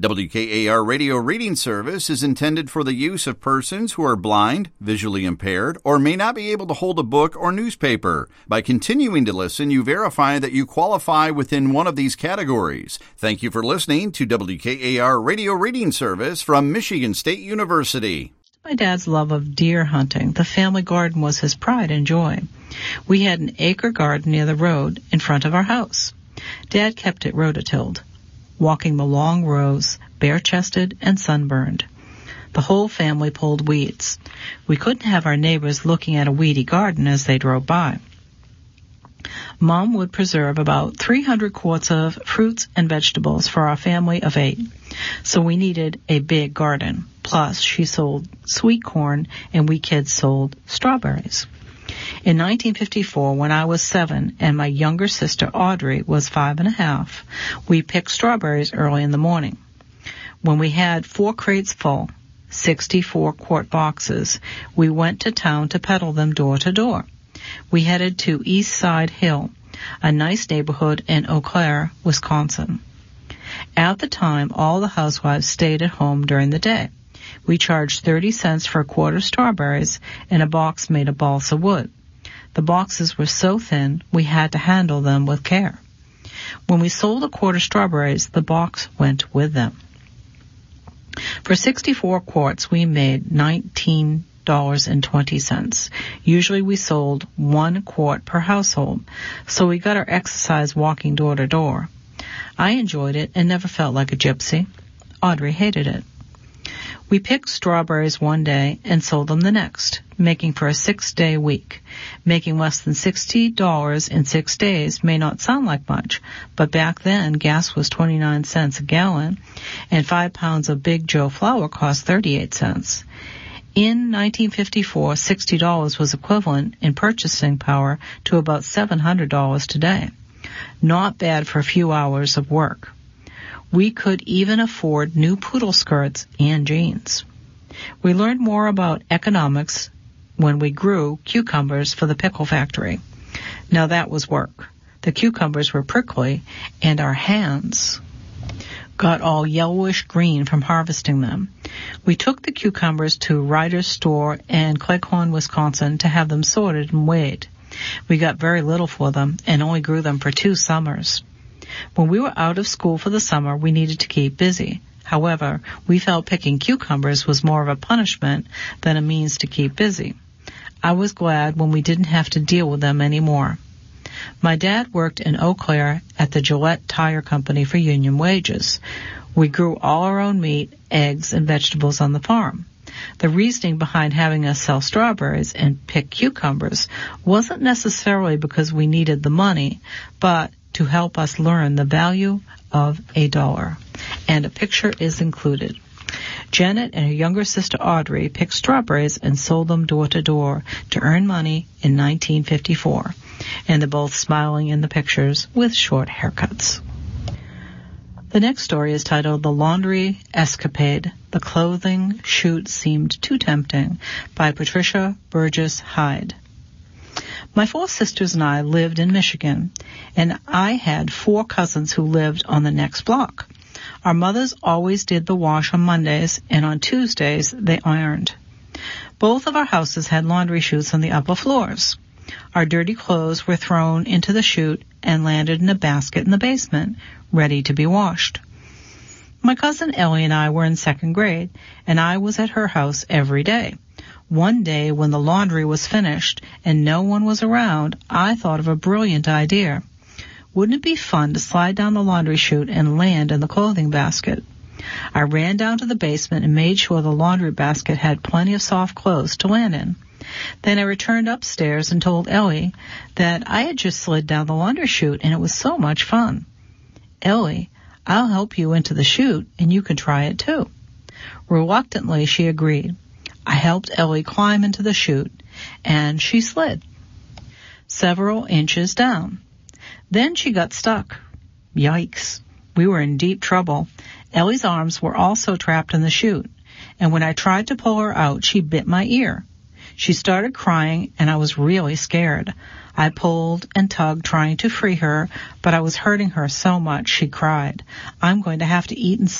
WKAR Radio Reading Service is intended for the use of persons who are blind, visually impaired, or may not be able to hold a book or newspaper. By continuing to listen, you verify that you qualify within one of these categories. Thank you for listening to WKAR Radio Reading Service from Michigan State University. My dad's love of deer hunting. The family garden was his pride and joy. We had an acre garden near the road in front of our house. Dad kept it rototilled, walking the long rows, bare-chested and sunburned. The whole family pulled weeds. We couldn't have our neighbors looking at a weedy garden as they drove by. Mom would preserve about 300 quarts of fruits and vegetables for our family of 8, so we needed a big garden. Plus, she sold sweet corn, and we kids sold strawberries. In 1954, when I was 7 and my younger sister Audrey was 5.5, we picked strawberries early in the morning. When we had 4 crates full, 64-quart boxes, we went to town to peddle them door to door. We headed to East Side Hill, a nice neighborhood in Eau Claire, Wisconsin. At the time, all the housewives stayed at home during the day. We charged 30 cents for a quart of strawberries in a box made of balsa wood. The boxes were so thin, we had to handle them with care. When we sold a quart of strawberries, the box went with them. For 64 quarts, we made $19.20. Usually we sold 1 quart per household, so we got our exercise walking door to door. I enjoyed it and never felt like a gypsy. Audrey hated it. We picked strawberries one day and sold them the next, making for a 6-day week. Making less than $60 in 6 days may not sound like much, but back then gas was 29 cents a gallon, and 5 pounds of Big Joe flour cost 38 cents. In 1954, $60 was equivalent in purchasing power to about $700 today. Not bad for a few hours of work. We could even afford new poodle skirts and jeans. We learned more about economics when we grew cucumbers for the pickle factory. Now that was work. The cucumbers were prickly, and our hands got all yellowish green from harvesting them. We took the cucumbers to Ryder's store in Cleghorn, Wisconsin, to have them sorted and weighed. We got very little for them and only grew them for 2 summers. When we were out of school for the summer, we needed to keep busy. However, we felt picking cucumbers was more of a punishment than a means to keep busy. I was glad when we didn't have to deal with them anymore. My dad worked in Eau Claire at the Gillette Tire Company for union wages. We grew all our own meat, eggs, and vegetables on the farm. The reasoning behind having us sell strawberries and pick cucumbers wasn't necessarily because we needed the money, but to help us learn the value of $1. And a picture is included. Janet and her younger sister Audrey picked strawberries and sold them door to door to earn money in 1954. And they're both smiling in the pictures with short haircuts. The next story is titled The Laundry Escapade. The clothing shoot seemed too tempting, by Patricia Burgess Hyde. My 4 sisters and I lived in Michigan, and I had 4 cousins who lived on the next block. Our mothers always did the wash on Mondays, and on Tuesdays they ironed. Both of our houses had laundry chutes on the upper floors. Our dirty clothes were thrown into the chute and landed in a basket in the basement, ready to be washed. My cousin Ellie and I were in 2nd grade, and I was at her house every day. One day when the laundry was finished and no one was around, I thought of a brilliant idea. Wouldn't it be fun to slide down the laundry chute and land in the clothing basket? I ran down to the basement and made sure the laundry basket had plenty of soft clothes to land in. Then I returned upstairs and told Ellie that I had just slid down the laundry chute and it was so much fun. Ellie, I'll help you into the chute and you can try it too. Reluctantly, she agreed. I helped Ellie climb into the chute, and she slid several inches down. Then she got stuck. Yikes. We were in deep trouble. Ellie's arms were also trapped in the chute, and when I tried to pull her out, she bit my ear. She started crying, and I was really scared. I pulled and tugged, trying to free her, but I was hurting her so much she cried. I'm going to have to eat and